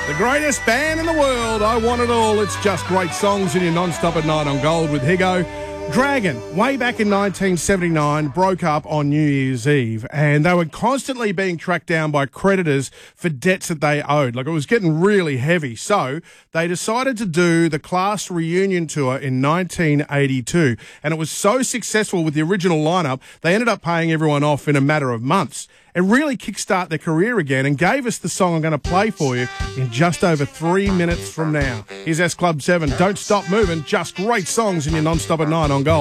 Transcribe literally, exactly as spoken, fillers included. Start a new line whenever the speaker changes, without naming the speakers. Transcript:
The greatest band in the world. I want it all. It's just great songs in your non-stop at night on Gold with Higo. Dragon, way back in nineteen seventy-nine, broke up on New Year's Eve, and they were constantly being tracked down by creditors for debts that they owed. Like, it was getting really heavy. So they decided to do the Class reunion tour in nineteen eighty-two, and it was so successful with the original lineup, they ended up paying everyone off in a matter of months. It really kickstart their career again and gave us the song I'm going to play for you in just over three minutes from now. Here's S Club seven. Don't stop moving. Just great songs in your non-stop at nine on Gold.